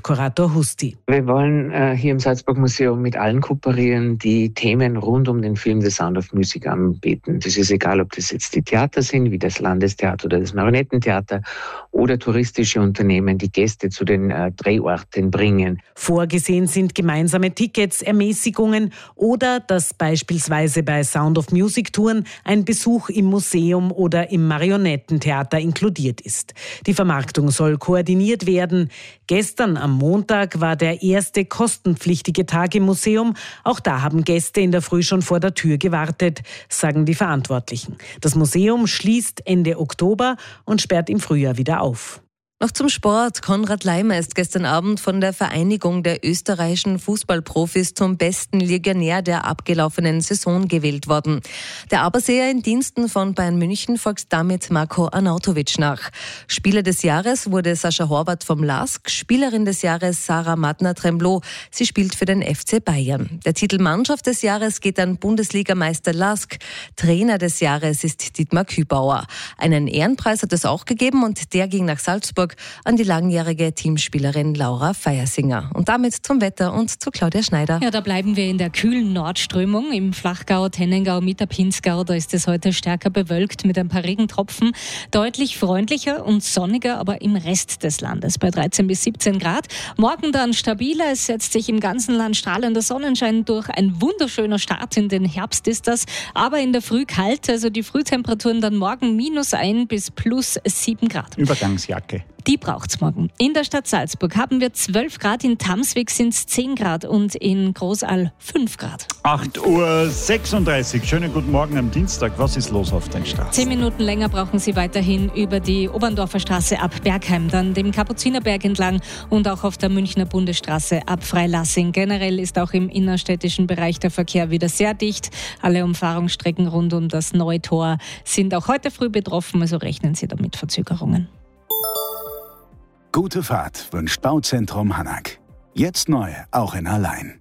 Chefkurator Husti. Wir wollen hier im Salzburg-Museum mit allen kooperieren, die Themen rund um den Film The Sound of Music anbieten. Das ist egal, ob das jetzt die Theater sind, wie das Landestheater oder das Marionettentheater, oder touristische Unternehmen, die Gäste zu den Drehorten bringen. Vorgesehen sind gemeinsame Tickets, Ermäßigungen oder dass beispielsweise bei Sound of Music Touren ein Besuch im Museum oder im Marionettentheater inkludiert ist. Die Vermarktung soll koordiniert werden. Gestern am Montag war der erste kostenpflichtige Tag im Museum. Auch da haben Gäste in der Früh schon vor der Tür gewartet, sagen die Verantwortlichen. Das Museum schließt Ende Oktober und sperrt im Frühjahr wieder auf. Noch zum Sport. Konrad Laimer ist gestern Abend von der Vereinigung der österreichischen Fußballprofis zum besten Legionär der abgelaufenen Saison gewählt worden. Der Aberseer in Diensten von Bayern München folgt damit Marko Arnautovic nach. Spieler des Jahres wurde Sascha Horvath vom LASK, Spielerin des Jahres Sarah Matner-Tremblot. Sie spielt für den FC Bayern. Der Titel Mannschaft des Jahres geht an Bundesligameister LASK. Trainer des Jahres ist Dietmar Kübauer. Einen Ehrenpreis hat es auch gegeben und der ging nach Salzburg an die langjährige Teamspielerin Laura Feiersinger. Und damit zum Wetter und zu Claudia Schneider. Ja, da bleiben wir in der kühlen Nordströmung im Flachgau, Tennengau, Mitterpinsgau. Da ist es heute stärker bewölkt mit ein paar Regentropfen. Deutlich freundlicher und sonniger, aber im Rest des Landes bei 13 bis 17 Grad. Morgen dann stabiler. Es setzt sich im ganzen Land strahlender Sonnenschein durch. Ein wunderschöner Start in den Herbst ist das. Aber in der Früh kalt. Also die Frühtemperaturen dann morgen -1 bis +7 Grad. Übergangsjacke. Die braucht's morgen. In der Stadt Salzburg haben wir 12 Grad, in Tamsweg sind es 10 Grad und in Großall 5 Grad. 8:36 Uhr. Schönen guten Morgen am Dienstag. Was ist los auf den Straßen? 10 Minuten länger brauchen Sie weiterhin über die Oberndorfer Straße ab Bergheim, dann dem Kapuzinerberg entlang und auch auf der Münchner Bundesstraße ab Freilassing. Generell ist auch im innerstädtischen Bereich der Verkehr wieder sehr dicht. Alle Umfahrungsstrecken rund um das Neutor sind auch heute früh betroffen, also rechnen Sie damit Verzögerungen. Gute Fahrt wünscht Bauzentrum Hanak. Jetzt neu, auch in Allein.